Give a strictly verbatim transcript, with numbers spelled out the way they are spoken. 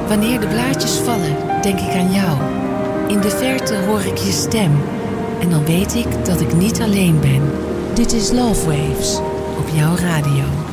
Wanneer de blaadjes vallen, denk ik aan jou. In de verte hoor ik je stem. En dan weet ik dat ik niet alleen ben. Dit is Love Waves op jouw radio.